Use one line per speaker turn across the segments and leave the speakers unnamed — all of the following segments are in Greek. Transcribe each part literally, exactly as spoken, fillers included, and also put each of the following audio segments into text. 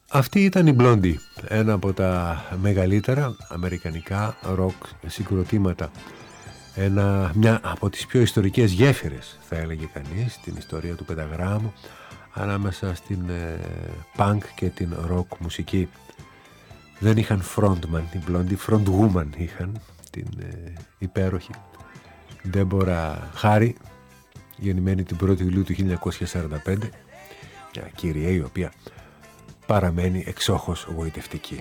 Αυτή ήταν η Blondie, ένα από τα μεγαλύτερα αμερικανικά ροκ συγκροτήματα. Ένα, μια από τις πιο ιστορικές γέφυρες, θα έλεγε κανείς, στην ιστορία του πενταγράμμου, ανάμεσα στην ε, punk και την rock μουσική. Δεν είχαν frontman την Blondie, frontwoman είχαν, την ε, υπέροχη Ντέμπορα Χάρι, γεννημένη την πρώτη Ιουλίου του χίλια εννιακόσια σαράντα πέντε, μια κυρία η οποία παραμένει εξόχως γοητευτική.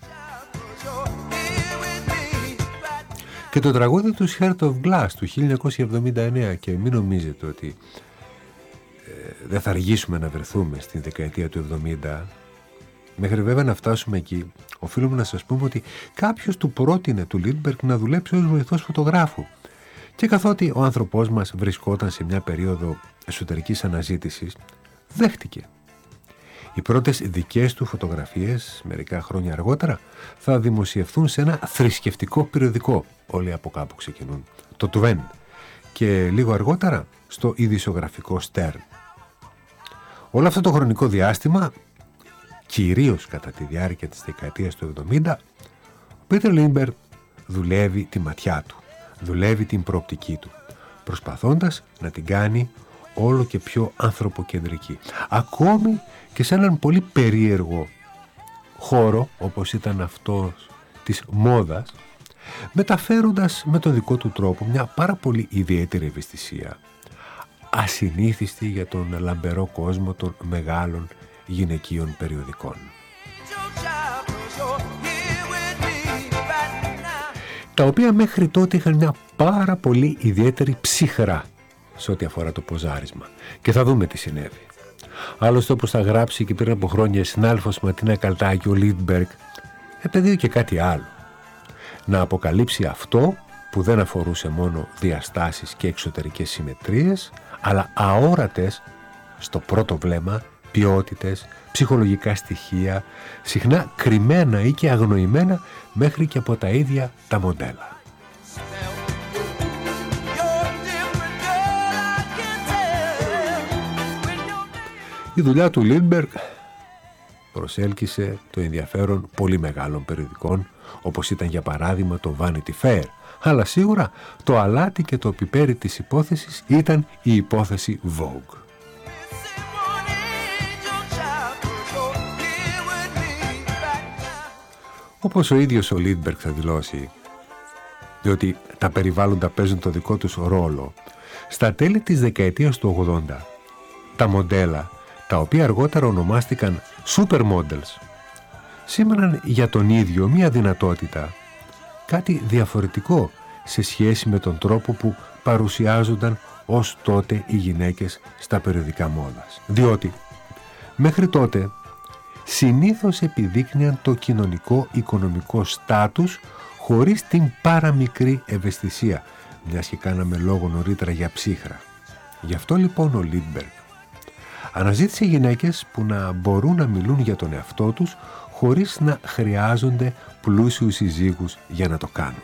Και το τραγούδι του Heart of Glass του χίλια εννιακόσια εβδομήντα εννέα, και μην νομίζετε ότι ε, δεν θα αργήσουμε να βρεθούμε στην δεκαετία του εβδομήντα. Μέχρι βέβαια να φτάσουμε εκεί, οφείλουμε να σας πούμε ότι κάποιος του πρότεινε του Lindbergh να δουλέψει ως βοηθός φωτογράφου. Και καθότι ο άνθρωπός μας βρισκόταν σε μια περίοδο εσωτερικής αναζήτησης, δέχτηκε. Οι πρώτες δικές του φωτογραφίες, μερικά χρόνια αργότερα, θα δημοσιευθούν σε ένα θρησκευτικό περιοδικό. Όλοι από κάπου ξεκινούν. Το Twen. Και λίγο αργότερα στο ειδησιογραφικό Stern. Όλο αυτό το χρονικό διάστημα, κυρίως κατά τη διάρκεια της δεκαετίας του εβδομήντα, ο Πίτερ Lindbergh δουλεύει τη ματιά του, δουλεύει την προοπτική του, προσπαθώντας να την κάνει όλο και πιο ανθρωποκεντρική. Ακόμη και σε έναν πολύ περίεργο χώρο, όπως ήταν αυτός της μόδας, μεταφέροντας με τον δικό του τρόπο μια πάρα πολύ ιδιαίτερη ευαισθησία, ασυνήθιστη για τον λαμπερό κόσμο των μεγάλων γυναικείων περιοδικών. Τα οποία μέχρι τότε είχαν μια πάρα πολύ ιδιαίτερη ψυχρά σε ό,τι αφορά το ποζάρισμα. Και θα δούμε τι συνέβη. Άλλωστε, όπως θα γράψει και πριν από χρόνια συνάδελφος Ματίνα Καλτάκη, ο Lindbergh επαιδείω και κάτι άλλο. Να αποκαλύψει αυτό που δεν αφορούσε μόνο διαστάσεις και εξωτερικές συμμετρίες, αλλά αόρατες στο πρώτο βλέμμα ποιότητες, ψυχολογικά στοιχεία, συχνά κρυμμένα ή και αγνοημένα μέχρι και από τα ίδια τα μοντέλα. Η δουλειά του Lindbergh προσέλκυσε το ενδιαφέρον πολύ μεγάλων περιοδικών, όπως ήταν για παράδειγμα το Vanity Fair, αλλά σίγουρα το αλάτι και το πιπέρι της υπόθεσης ήταν η υπόθεση Vogue. Όπως ο ίδιος ο Lindbergh θα δηλώσει, διότι τα περιβάλλοντα παίζουν το δικό τους ρόλο, στα τέλη της δεκαετίας του ογδόντα, τα μοντέλα, τα οποία αργότερα ονομάστηκαν supermodels, σήμαιναν για τον ίδιο μία δυνατότητα, κάτι διαφορετικό σε σχέση με τον τρόπο που παρουσιάζονταν ως τότε οι γυναίκες στα περιοδικά μόδας. Διότι μέχρι τότε συνήθως επιδείκνυαν το κοινωνικό-οικονομικό στάτους χωρίς την παραμικρή ευαισθησία, μιας και κάναμε λόγο νωρίτερα για ψύχρα. Γι' αυτό λοιπόν ο Lindbergh αναζήτησε γυναίκες που να μπορούν να μιλούν για τον εαυτό τους χωρίς να χρειάζονται πλούσιους συζύγους για να το κάνουν.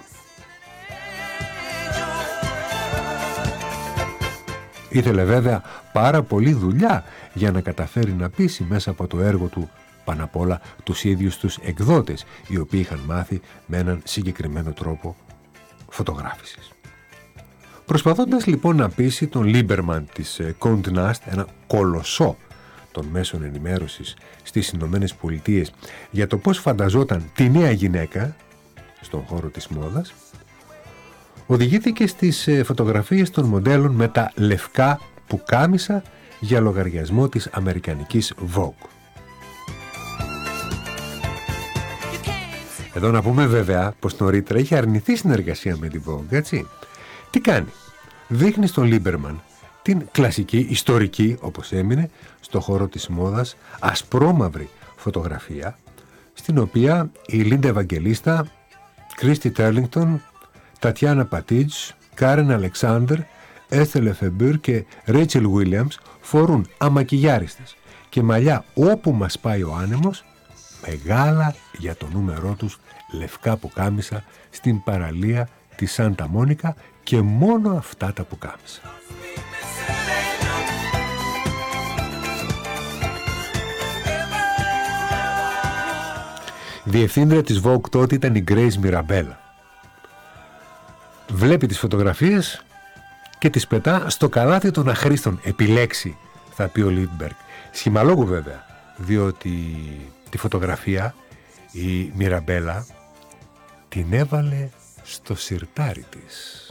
Ήθελε βέβαια πάρα πολύ δουλειά για να καταφέρει να πείσει μέσα από το έργο του πάνω απ' όλα τους ίδιους τους εκδότες, οι οποίοι είχαν μάθει με έναν συγκεκριμένο τρόπο φωτογράφησης. Προσπαθώντας λοιπόν να πείσει τον Lieberman της Condé Nast, ένα κολοσσό των μέσων ενημέρωσης στις Ηνωμένες Πολιτείες, για το πώς φανταζόταν τη νέα γυναίκα στον χώρο της μόδας, οδηγήθηκε στις φωτογραφίες των μοντέλων με τα λευκά πουκάμισα για λογαριασμό της αμερικανικής Vogue. Εδώ να πούμε βέβαια πως νωρίτερα είχε αρνηθεί συνεργασία με τη Vogue, έτσι. Τι κάνει? Δείχνει στον Lieberman την κλασική, ιστορική, όπως έμεινε, στο χώρο της μόδας, ασπρόμαυρη φωτογραφία, στην οποία η Λίντα Ευαγγελίστα, Κρίστη Τέρλινγκτον, Τατιάνα Πατίτζ, Κάρεν Αλεξάνδερ, Έστε Λεφεμπούρ και Ρέιτσελ Βίλιαμς φορούν αμακιγιάριστες και μαλλιά όπου μας πάει ο άνεμος, μεγάλα για το νούμερό τους λευκά πουκάμισα στην παραλία τη Σάντα Μόνικα, και μόνο αυτά τα πουκάμισα. Διευθύντρια της Vogue τότε ήταν η Grace Mirabella. Βλέπει τις φωτογραφίες και τις πετά στο καλάθι των αχρήστων. Επιλέξει, θα πει ο Λίντμπεργκ. Σχημαλόγου βέβαια, διότι τη φωτογραφία η Μιραμπέλα την έβαλε στο σιρτάρι της.